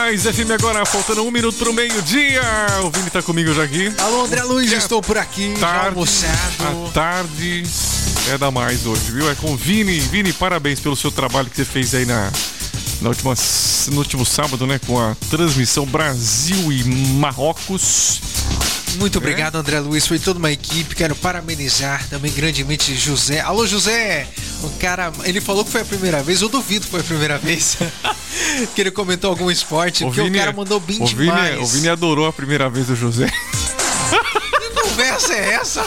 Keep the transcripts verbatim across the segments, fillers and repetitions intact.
Mais F M agora, faltando um minuto pro meio-dia. O Vini tá comigo já aqui. Alô, André Luiz, é estou por aqui, tarde, já almoçado. A tarde é da mais hoje, viu? É com o Vini. Vini, parabéns pelo seu trabalho que você fez aí na, na última, no último sábado, né? Com a transmissão Brasil e Marrocos. Muito obrigado, é? André Luiz. Foi toda uma equipe. Quero parabenizar também grandemente José. Alô, José! O cara, ele falou que foi a primeira vez. Eu duvido que foi a primeira vez. Que ele comentou algum esporte. O porque Vini, o cara mandou bem o demais. Vini, o Vini adorou a primeira vez do José. Que conversa é essa?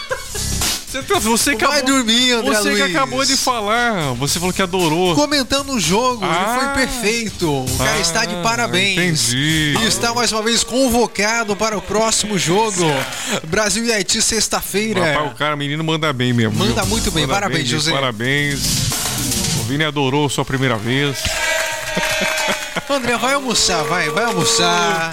Você, você acabou, vai dormir, André Você Luiz. que acabou de falar. Você falou que adorou. Comentando o jogo, ah, ele foi perfeito. O cara ah, está de parabéns. Entendi. E está mais uma vez convocado para o próximo jogo. Brasil e Haiti, sexta-feira. Rapaz, o cara, menino, manda bem mesmo. Manda viu? muito bem. Manda Parabéns, bem, José. Parabéns. O Vini adorou sua primeira vez. André, vai almoçar, vai, vai almoçar.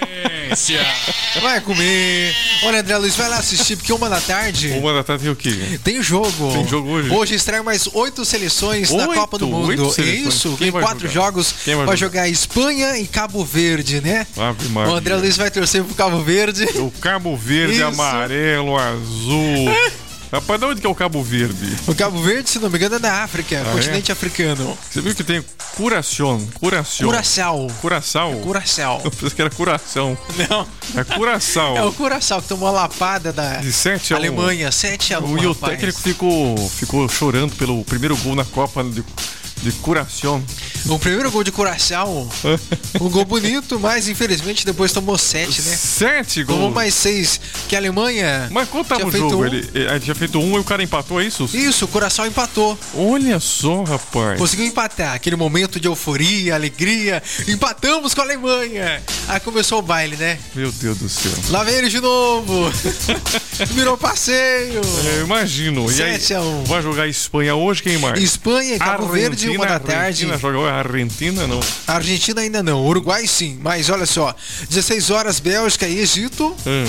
Vai comer. Olha, André Luiz, vai lá assistir, porque uma da tarde. Uma da tarde tem o quê? Tem jogo. Tem jogo hoje? Hoje estreia mais oito seleções oito? da Copa do Mundo. É isso? Quem tem quatro jogar? jogos. Quem vai, vai jogar? jogar Espanha e Cabo Verde, né? Ave o Maria. André Luiz vai torcer pro Cabo Verde. O Cabo Verde, isso. amarelo, azul. Rapaz, de onde que é o Cabo Verde? O Cabo Verde, se não me engano, é da África, ah, continente é? africano. Você viu que tem Curação, Curação. Curaçao. Curaçao? É Curaçao. Eu pensei que era Curação. Não. É Curaçao. É o Curaçao que tomou a lapada da de sete a um. Alemanha, sete a um. E o técnico ficou, ficou chorando pelo primeiro gol na Copa de, de Curação. O primeiro gol de Curaçao, um gol bonito, mas infelizmente depois tomou sete, né? Sete gols? Tomou mais seis, que a Alemanha... Mas quanto tava o jogo? Um... Ele, ele tinha feito um e o cara empatou, é isso? Isso, o Curaçao empatou. Olha só, rapaz. Conseguiu empatar, aquele momento de euforia, alegria. Empatamos com a Alemanha. Aí começou o baile, né? Meu Deus do céu. Lá vem ele de novo. Virou passeio. É, imagino. sete a um. Vai jogar Espanha hoje, quem mais? Espanha e Cabo Argentina, Verde, uma da tarde. Argentina joga a Argentina, não? A Argentina ainda não, Uruguai sim, mas olha só, dezesseis horas Bélgica e Egito, hum.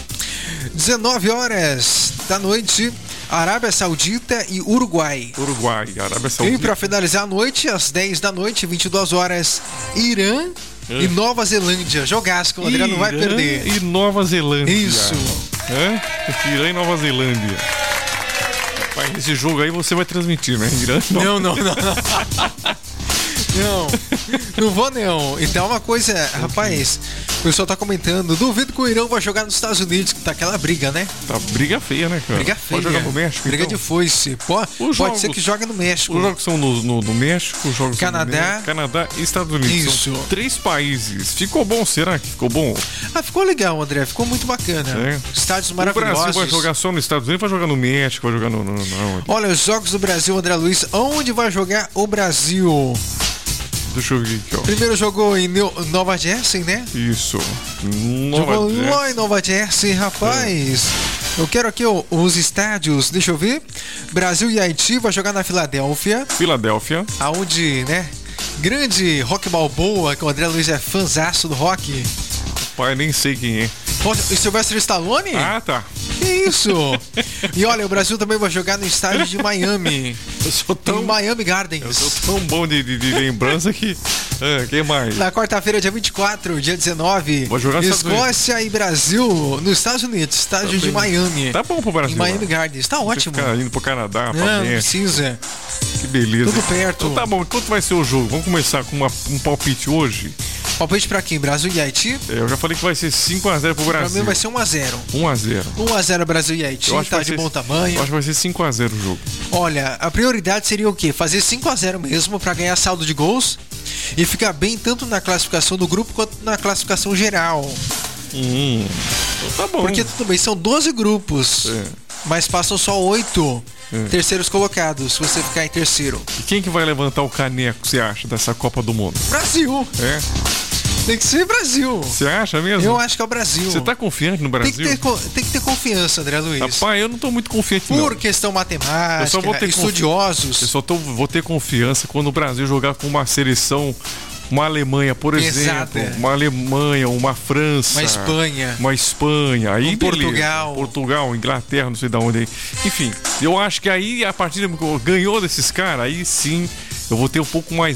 dezenove horas da noite Arábia Saudita e Uruguai. Uruguai, Arábia Saudita. E pra finalizar a noite, às dez da noite, vinte e duas horas, Irã hum. e Nova Zelândia. Jogaço que o André não vai perder. E Nova Zelândia. Isso. É? Irã e Nova Zelândia. Rapaz, esse jogo aí você vai transmitir, né? Irã e Nova... Não, não, não, não. Não, não vou não. Então uma coisa, rapaz, o pessoal tá comentando, duvido que o Irã vai jogar nos Estados Unidos, que tá aquela briga, né? Tá briga feia, né, cara? Briga feia. Pode jogar no México, briga então? de foice. Pode, pode jogos, ser que jogue no México. Os jogos são no, no, no México, os jogos Canadá, são no México, Canadá e Estados Unidos. Isso. São três países. Ficou bom, será que ficou bom? Ah, ficou legal, André. Ficou muito bacana. É. Estádios maravilhosos. O Brasil vai jogar só nos Estados Unidos, vai jogar no México, vai jogar no... no, no Olha, os jogos do Brasil, André Luiz, onde vai jogar o Brasil? Deixa eu ver aqui, ó. Primeiro jogou em Nova Jersey, né? Isso. Nova jogou Jersey. lá em Nova Jersey, rapaz. É. Eu quero aqui ó, os estádios. Deixa eu ver. Brasil e Haiti vai jogar na Filadélfia. Filadélfia. Aonde, né? Grande Rock Balboa, que o André Luiz é fãzaço do rock. Pai, nem sei quem é. E Sylvester Stallone? Ah, tá. Que isso? E olha, o Brasil também vai jogar no estádio de Miami. Eu sou tão... Em Miami Gardens. Eu sou tão bom de, de, de lembrança que... É, quem mais? Na quarta-feira, dia vinte e quatro, dia dezenove. Vai jogar Escócia e Brasil nos Estados Unidos. Estádio tá de Miami. Tá bom pro Brasil. Em Miami Gardens. Tá ótimo. Ficar indo pro Canadá, pra Não, México. precisa. Que beleza. Tudo perto. Então tá bom. Quanto vai ser o jogo? Vamos começar com uma, um palpite hoje? Palpite pra quem? Brasil e Haiti? É, eu já falei que vai ser cinco a zero pro Brasil. Pra mim vai ser um a zero. um a zero. um a zero Brasil e Haiti, tá de ser, bom tamanho. Eu acho que vai ser cinco a zero o jogo. Olha, a prioridade seria o quê? Fazer cinco a zero mesmo pra ganhar saldo de gols e ficar bem tanto na classificação do grupo quanto na classificação geral. Hum, tá bom. Porque tudo bem, são doze grupos, é. mas passam só oito é. terceiros colocados, se você ficar em terceiro. E quem que vai levantar o caneco, você acha, dessa Copa do Mundo? Brasil! É? Tem que ser Brasil. Você acha mesmo? Eu acho que é o Brasil. Você tá confiante no Brasil? Tem que ter, tem que ter confiança, André Luiz. Rapaz, eu não tô muito confiante Por não. Por questão matemática, eu só vou ter estudiosos. Confi... Eu só tô, vou ter confiança quando o Brasil jogar com uma seleção, uma Alemanha, por Exato. exemplo. Uma Alemanha, uma França. Uma Espanha. Uma Espanha. Aí um Portugal. Portugal, Inglaterra, não sei de onde aí. Enfim, eu acho que aí, a partir de ganhou desses caras, aí sim, eu vou ter um pouco mais